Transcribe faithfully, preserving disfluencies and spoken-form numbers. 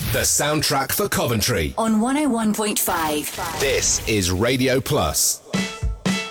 The soundtrack for Coventry on one oh one point five. This is Radio Plus.